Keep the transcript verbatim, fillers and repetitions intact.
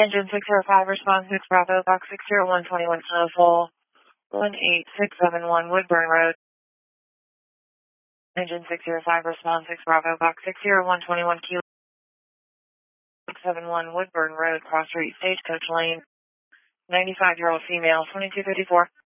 Engine six zero five, response six Bravo, box six zero one twenty-one, Snowfall, one eight six seven one Woodburn Road. Engine six zero five, response six Bravo, box six zero one twenty-one, Kilo six seven one Woodburn Road, Cross Street, Stagecoach Lane, ninety-five-year-old female, twenty-two fifty-four.